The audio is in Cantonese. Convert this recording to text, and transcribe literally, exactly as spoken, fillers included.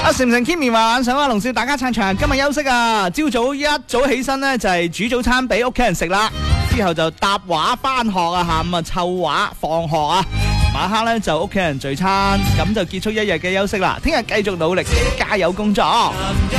阿成成 Kimi 話晚上啊，龍少大家撐場，今日休息啊，朝早一早起身呢，就係煮早餐俾屋企人食啦，之後就搭話翻學啊，下午啊湊話放學啊，晚黑咧就屋企人聚餐，咁就結束一日嘅休息啦。聽日繼續努力，加油工作。